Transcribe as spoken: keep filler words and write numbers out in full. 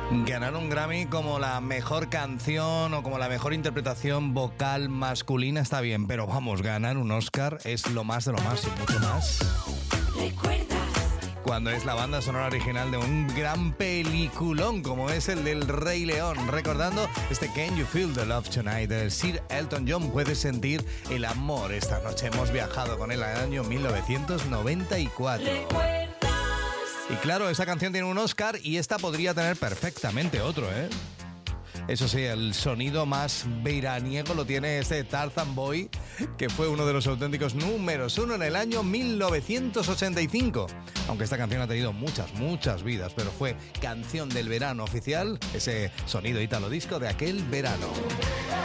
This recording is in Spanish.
Ganar un Grammy como la mejor canción o como la mejor interpretación vocal masculina está bien, pero vamos, ganar un Oscar es lo más de lo más y mucho más. ¿Recuerdas? Cuando es la banda sonora original de un gran peliculón como es el del Rey León. Recordando este Can You Feel the Love Tonight del Sir Elton John. Puedes sentir el amor esta noche. Hemos viajado con él al año mil novecientos noventa y cuatro. ¿Recuerdas? Y claro, esta canción tiene un Oscar y esta podría tener perfectamente otro, ¿eh? Eso sí, el sonido más veraniego lo tiene este Tarzan Boy, que fue uno de los auténticos números uno en el año mil novecientos ochenta y cinco. Aunque esta canción ha tenido muchas, muchas vidas, pero fue canción del verano oficial, ese sonido ítalo disco de aquel verano.